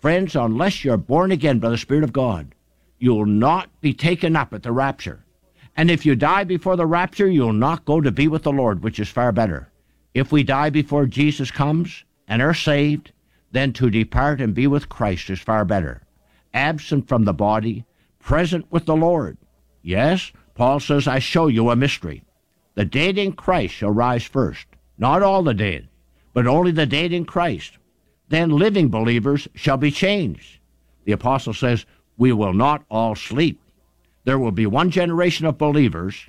Friends, unless you're born again by the Spirit of God, you'll not be taken up at the rapture. And if you die before the rapture, you'll not go to be with the Lord, which is far better. If we die before Jesus comes and are saved, then to depart and be with Christ is far better. Absent from the body, present with the Lord. Yes, Paul says, I show you a mystery. The dead in Christ shall rise first. Not all the dead, but only the dead in Christ. Then living believers shall be changed. The apostle says, we will not all sleep. There will be one generation of believers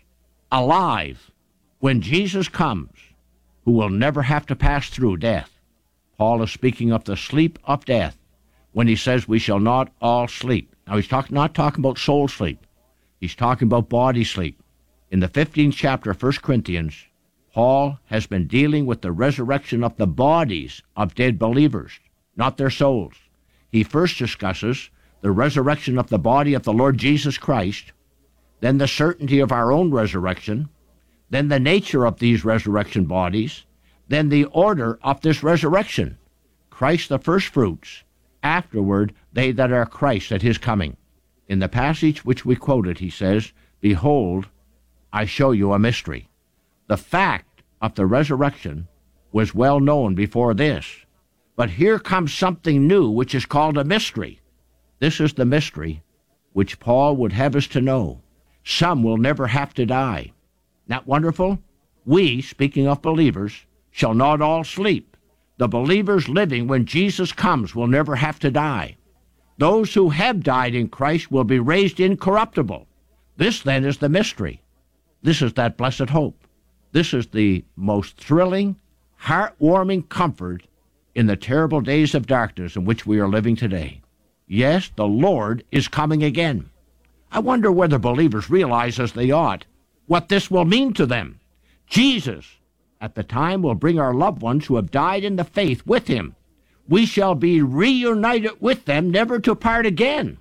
alive when Jesus comes, who will never have to pass through death. Paul is speaking of the sleep of death when he says we shall not all sleep. Now he's not talking about soul sleep. He's talking about body sleep. In the 15th chapter of 1 Corinthians, Paul has been dealing with the resurrection of the bodies of dead believers, not their souls. He first discusses the resurrection of the body of the Lord Jesus Christ, then the certainty of our own resurrection, then the nature of these resurrection bodies, then the order of this resurrection. Christ the first fruits, afterward they that are Christ at his coming. In the passage which we quoted, he says, behold, I show you a mystery. The fact of the resurrection was well known before this, but here comes something new which is called a mystery. This is the mystery which Paul would have us to know. Some will never have to die. Not wonderful? We, speaking of believers, shall not all sleep. The believers living when Jesus comes will never have to die. Those who have died in Christ will be raised incorruptible. This, then, is the mystery. This is that blessed hope. This is the most thrilling, heart-warming comfort in the terrible days of darkness in which we are living today. Yes, the Lord is coming again. I wonder whether believers realize, as they ought, what this will mean to them. Jesus, at the time, will bring our loved ones who have died in the faith with him. We shall be reunited with them, never to part again.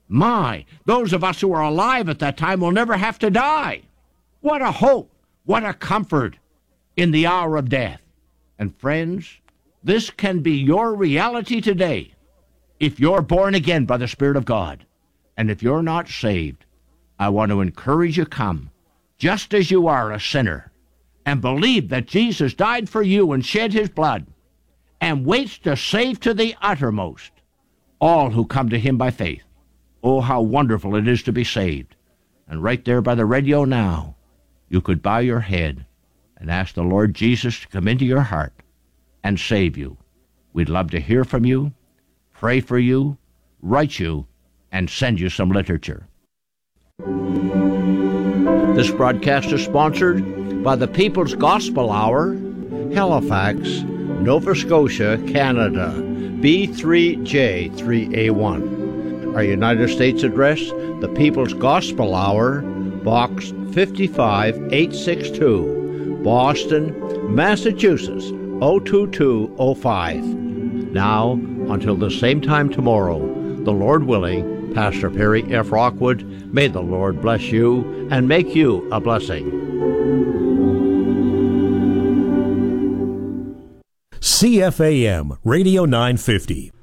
My, those of us who are alive at that time will never have to die. What a hope, what a comfort in the hour of death. And friends, this can be your reality today if you're born again by the Spirit of God. And if you're not saved, I want to encourage you, come, just as you are, a sinner, and believe that Jesus died for you and shed his blood, and waits to save to the uttermost all who come to him by faith. Oh, how wonderful it is to be saved. And right there by the radio now, you could bow your head and ask the Lord Jesus to come into your heart and save you. We'd love to hear from you, pray for you, write you, and send you some literature. This broadcast is sponsored by the People's Gospel Hour, Halifax, Nova Scotia, Canada, B3J3A1. Our United States address, the People's Gospel Hour, Box 55862, Boston, Massachusetts, 02205. Now, until the same time tomorrow, the Lord willing, Pastor Perry F. Rockwood, may the Lord bless you and make you a blessing. CFAM Radio 950.